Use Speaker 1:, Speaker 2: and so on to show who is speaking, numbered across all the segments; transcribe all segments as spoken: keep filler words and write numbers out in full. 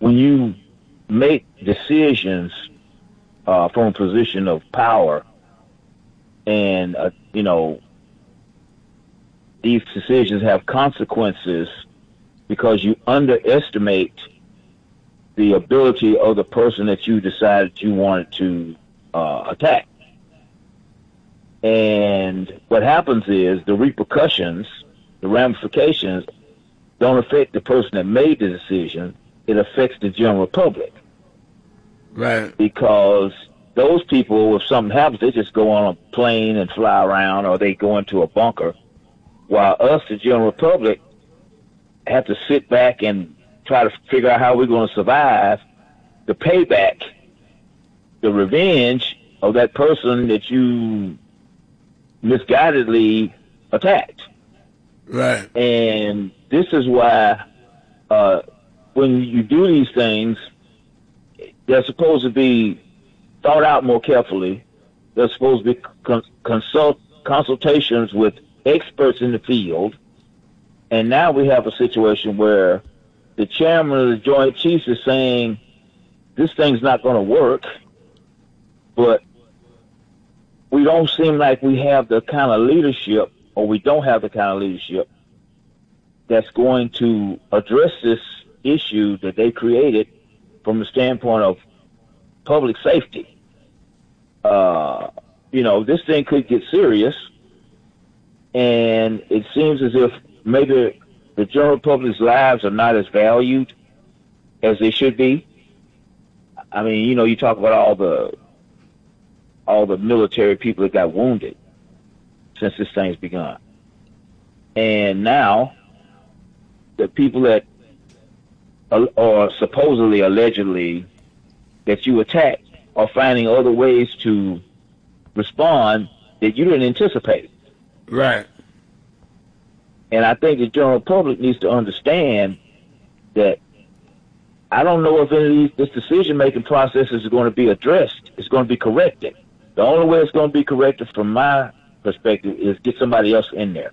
Speaker 1: when you make decisions uh, from a position of power, and uh, you know, these decisions have consequences because you underestimate the ability of the person that you decided you wanted to uh, attack. And what happens is the repercussions, the ramifications, don't affect the person that made the decision. It affects the general public.
Speaker 2: Right.
Speaker 1: Because those people, if something happens, they just go on a plane and fly around, or they go into a bunker, while us, the general public, have to sit back and try to figure out how we're going to survive the payback, the revenge of that person that you misguidedly attacked.
Speaker 2: Right.
Speaker 1: And this is why uh, when you do these things, they're supposed to be thought out more carefully. They're supposed to be con- consult consultations with experts in the field. And now we have a situation where the chairman of the Joint Chiefs is saying this thing's not going to work, but we don't seem like we have the kind of leadership, or we don't have the kind of leadership that's going to address this issue that they created from the standpoint of public safety. Uh, you know, this thing could get serious, and it seems as if maybe the general public's lives are not as valued as they should be. I mean, you know, you talk about all the all the military people that got wounded since this thing's begun. And now the people that are, are supposedly, allegedly, that you attacked are finding other ways to respond that you didn't anticipate.
Speaker 2: Right.
Speaker 1: And I think the general public needs to understand that I don't know if any of these, this decision-making process is going to be addressed. It's going to be corrected. The only way it's going to be corrected from my perspective is get somebody else in there.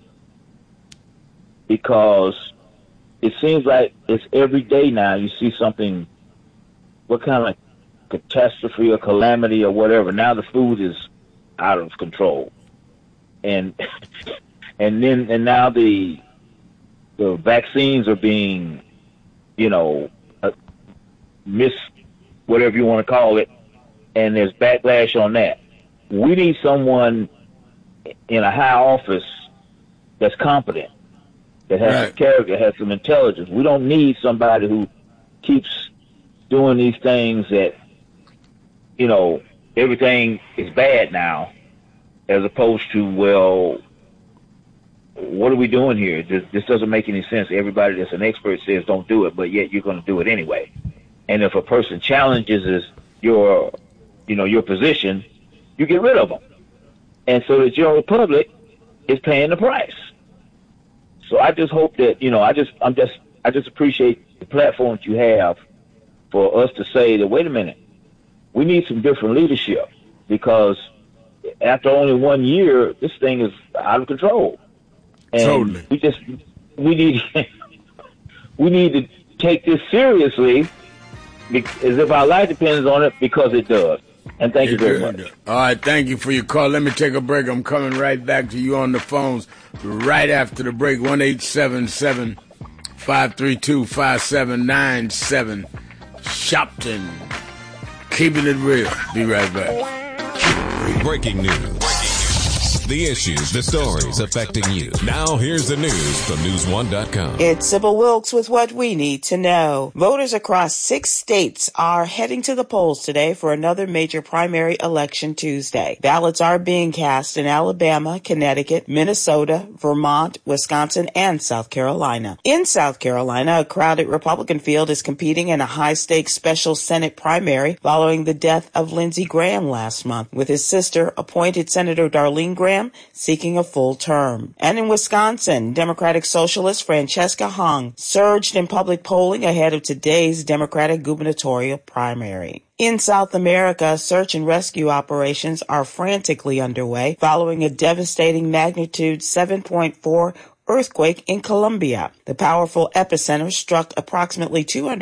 Speaker 1: Because it seems like it's every day now you see something, what kind of catastrophe or calamity or whatever. Now the food is out of control. And and then and now the the vaccines are being, you know, uh, miss whatever you want to call it, and there's backlash on that. We need someone in a high office that's competent, that has
Speaker 2: right.
Speaker 1: some character, has some intelligence. We don't need somebody who keeps doing these things that, you know, everything is bad now, as opposed to, well, what are we doing here? This, this doesn't make any sense. Everybody that's an expert says don't do it, but yet you're going to do it anyway. And if a person challenges your, you know, your position, you get rid of them. And so the general public is paying the price. So I just hope that, you know, I just, I'm just, I just appreciate the platform that you have for us to say that, wait a minute, we need some different leadership, because after only one year, this thing is out of control. And
Speaker 2: totally.
Speaker 1: we just, we need, we need to take this seriously, as if our life depends on it, because it does. And thank you very much.
Speaker 2: All right, thank you for your call. Let me take a break. I'm coming right back to you on the phones right after the break. one eight seven seven, five three two, five seven nine seven. Shopton. Keeping it real. Be right back.
Speaker 3: Breaking news. The issues, the stories affecting you. Now here's the news from news one dot com.
Speaker 4: It's Sybil Wilkes with what we need to know. Voters across six states are heading to the polls today for another major primary election Tuesday. Ballots are being cast in Alabama, Connecticut, Minnesota, Vermont, Wisconsin, and South Carolina. In South Carolina, a crowded Republican field is competing in a high-stakes special Senate primary following the death of Lindsey Graham last month, with his sister, appointed Senator Darlene Graham, seeking a full term. And in Wisconsin, Democratic Socialist Francesca Hong surged in public polling ahead of today's Democratic gubernatorial primary. In South America, search and rescue operations are frantically underway following a devastating magnitude seven point four earthquake in Colombia. The powerful epicenter struck approximately two hundred